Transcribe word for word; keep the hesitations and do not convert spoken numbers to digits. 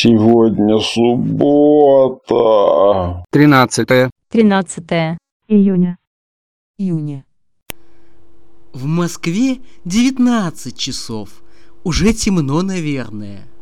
Сегодня суббота. Тринадцатое. Тринадцатое июня. июня. В Москве девятнадцать часов. Уже темно, наверное.